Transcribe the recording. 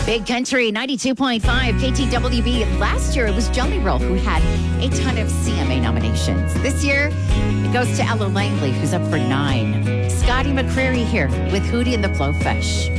Big Country 92.5 KTWB. Last year, it was Jelly Roll who had a ton of CMA nominations. This year, it goes to Ella Langley, who's up for 9. Scotty McCreery here with Hootie and the Blowfish.